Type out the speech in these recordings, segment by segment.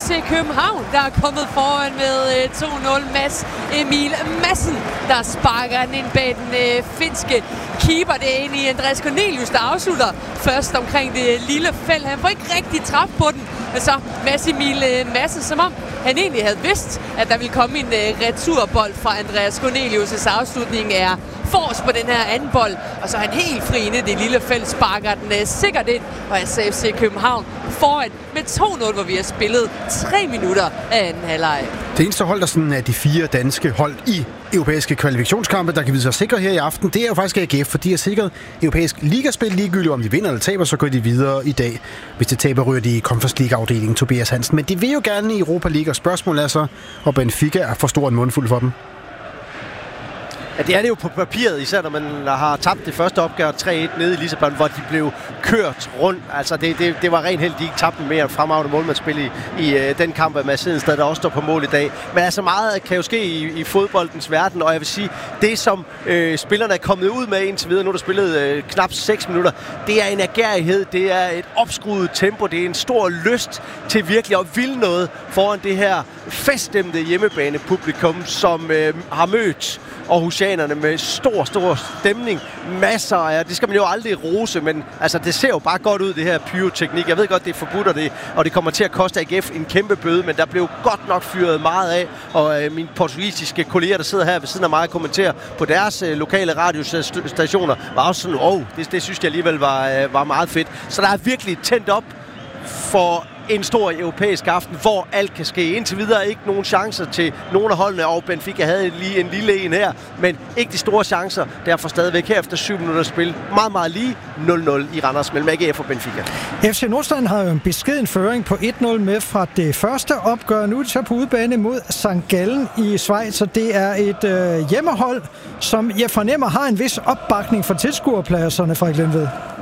FC København, der er kommet foran med 2-0. Mads Emil Madsen, der sparker den ind bag den finske keeper. Det er egentlig Andreas Cornelius, der afslutter først omkring det lille felt. Han får ikke rigtig træf på den. Men så Mads Emil Madsen, som om han egentlig havde vidst, at der ville komme en returbold fra Andreas Cornelius' afslutning, er forrest på den her anden bold, og så er han helt fri inde i det lille felt, sparker den sikkert ind, og altså FC København foran med 2-0, hvor vi har spillet 3 minutter af anden halvleg. Det eneste hold, der sådan er de 4 danske hold i europæiske kvalifikationskampe, der kan vide sig sikre her i aften, det er jo faktisk AGF, for de har sikret europæisk ligaspil ligegyldigt, om de vinder eller taber, så går de videre i dag. Hvis de taber, ryger de i Conference League-afdelingen, Tobias Hansen. Men de vil jo gerne i Europa League, og spørgsmålet er så, og Benfica er for stor en mundfuld for dem. Ja, det er det jo på papiret, især når man har tabt det første opgør 3-1 nede i Lissabon, hvor de blev kørt rundt. Altså, det var rent heldigt, de ikke tabte mere fremragende målmandsspil i den kamp af Mads Hedensted, der også står på mål i dag. Men altså, meget kan jo ske i fodboldens verden, og jeg vil sige, det som spillerne er kommet ud med indtil videre, nu der spillet knap 6 minutter, det er en agerighed, det er et opskruet tempo, det er en stor lyst til virkelig at ville noget foran det her feststemte hjemmebanepublikum, som har mødt aarhusianerne med stor stemning. Masser af, det skal man jo aldrig rose, men altså, det ser jo bare godt ud, det her pyroteknik. Jeg ved godt, det er forbudt, og det kommer til at koste AGF en kæmpe bøde, men der blev godt nok fyret meget af, og mine portugisiske kolleger, der sidder her ved siden af mig og kommenterer på deres lokale radiostationer, var også sådan, det synes jeg alligevel var meget fedt. Så der er virkelig tændt op for en stor europæisk aften, hvor alt kan ske. Indtil videre ikke nogen chancer til nogle af holdene, og Benfica havde lige en lille en her, men ikke de store chancer. Derfor stadigvæk her efter 7 minutter spil. Meget, meget lige 0-0 i Randers mellem AGF og Benfica. FC Nordsjælland har jo en beskeden føring på 1-0 med fra det første opgør. Nu er de så på udebane mod St. Gallen i Schweiz, og det er et hjemmehold, som jeg fornemmer har en vis opbakning for tilskuerpladserne fra Glenved.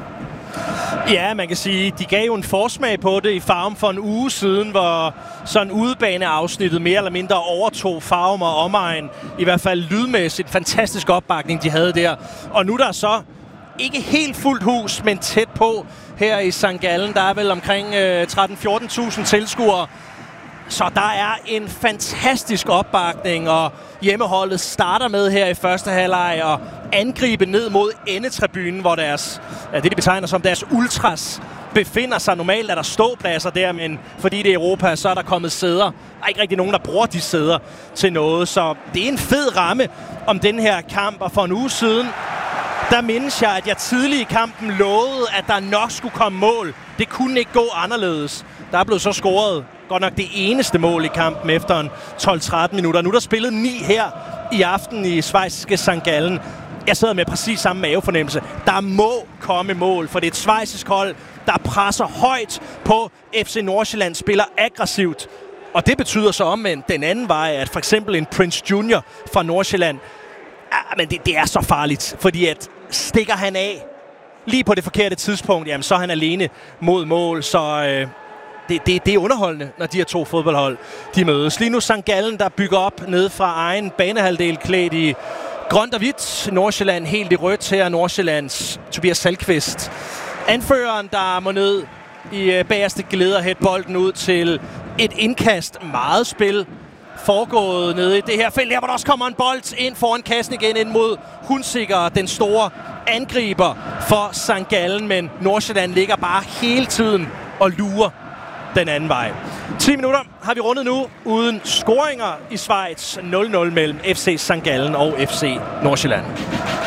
Ja, man kan sige, de gav jo en forsmag på det i Farum for en uge siden, hvor sådan udebaneafsnittet mere eller mindre overtog Farum og omegn. I hvert fald lydmæssigt fantastisk opbakning, de havde der. Og nu er der så ikke helt fuldt hus, men tæt på her i St. Gallen. Der er vel omkring 13-14.000 tilskuere. Så der er en fantastisk opbakning, og hjemmeholdet starter med her i første halvleg og angribe ned mod endetribunen, hvor det de betegner som deres ultras befinder sig. Normalt er der ståpladser der, men fordi det er Europa, så er der kommet sæder. Der er ikke rigtig nogen, der bruger de sæder til noget, så det er en fed ramme om den her kamp. Og for en uge siden, der mindes jeg, at jeg tidlig i kampen lovede, at der nok skulle komme mål. Det kunne ikke gå anderledes. Der er blevet så scoret godt nok det eneste mål i kampen efter en 12-13 minutter. Nu er der spillet 9 her i aften i schweiziske St. Gallen. Jeg sidder med præcis samme mavefornemmelse. Der må komme mål, for det er et schweizisk hold, der presser højt på FC Nordsjælland, spiller aggressivt. Og det betyder så omvendt den anden vej, at for eksempel en Prince Junior fra Nordsjælland, men det er så farligt, fordi at stikker han af lige på det forkerte tidspunkt, jamen så er han alene mod mål, så det er underholdende, når de her to fodboldhold de mødes. Lige nu St. Gallen, der bygger op ned fra egen banehalvdel klædt i grønt og hvidt. Nordsjælland helt i rødt her. Nordsjællands Tobias Salkvist. Anføreren, der må ned i bagerste glæder hætte bolden ud til et indkast. Meget spil foregået nede i det her felt. Her hvor der også kommer en bold ind foran kassen igen ind mod Hunsiker, den store angriber for St. Gallen. Men Nordsjælland ligger bare hele tiden og lurer den anden vej. 10 minutter har vi rundet nu uden scoringer i Schweiz. 0-0 mellem FC St. Gallen og FC Nordsjælland.